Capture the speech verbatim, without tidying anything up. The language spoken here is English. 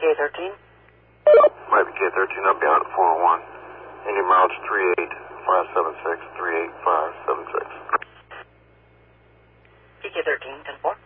thirteen. Might be K thirteen, I'll be out at four oh one. Indian mileage three eight five seven six, three eight five seven six. P K thirteen, ten four.